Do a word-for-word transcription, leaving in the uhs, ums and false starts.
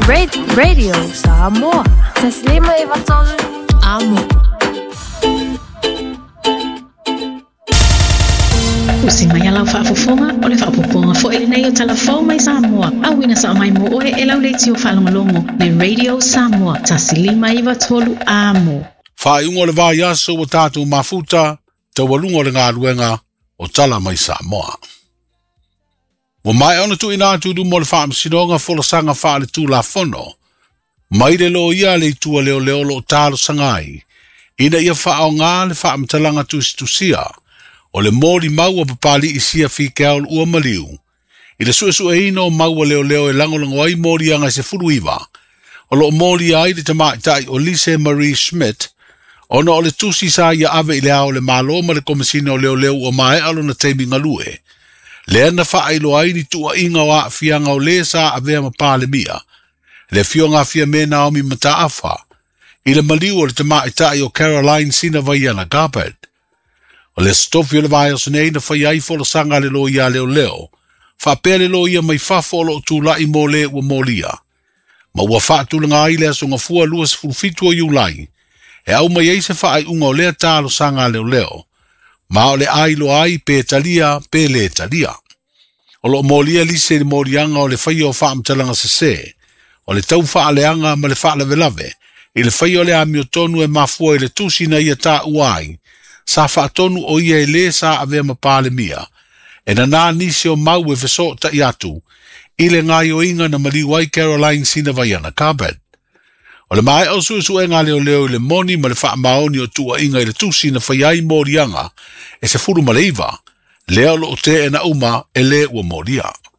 Radio Samoa. Taslima iwatolu amo. Usimaya lau whaafofonga o le whaapoponga fo ele nei o talafou mai Samoa. Awina sa mai mo oe e lau leiti o whalongolongo le Radio Samoa. Taslima iwatolu amo. Whaiungo le vai aso o tātou mafuta, te walungo le ngā ruenga o tala mai Samoa. Wa mai ona tu ina tu du mo le whaamsinonga fola sanga wha le tu la fono. Mai le lo ia le tua leo leo lo tālo sangai. Ina ia whaao ngā le whaamtalanga tu situsia. O le mōri maua papali i sia whikeau ua maliu. I le sua sua ino maua leo leo e langolango ai mōri anga se furuiva. O lo mōri ai le tamaitai o Lise Marie Schmidt. Ona o le tusi sa ia ave i le ao le maloma le komisina o leo leo o mae alo na teimi ngalue. Le ana whaeilo ai ni tua inga o a fianga o le sa avea mapale mia. Le fionga fia me Naomi Mataafa. I le maliu o le tamaitai o Caroline Sina Vaiana Garpet. O le stofi o le vai o senei na whai ai fola sanga le lo ia leo leo. Whapea le lo ia mai whafo o lo tu lai mo le ua molia. Ma ua whaatulanga ai le asonga fua luas fulfitu o iulai. E au mai eise whaai unga o lea tālo sanga leo leo. Ma o le ailo ai pe talia pe le talia. O lo molia lise le morianga o le whai o whaamtalanga se se. O le tau whaaleanga ma le whaale velave. I le whai o le ami o tonu e mafua i le tusina ia tā uai. Sa whaatonu o ia e le sa avea mapale mia. E na nā nisi o mau e feso ta iatu. I le ngai o inga na maliwai Caroline Sina Vaiana Garpet. O le mai au sui sui ngā leo leo i le moni ma le wha maoni o tua inga i le tusi na whaiai morianga e se furu maleiva. Leo lo te e na uma e le ua moria.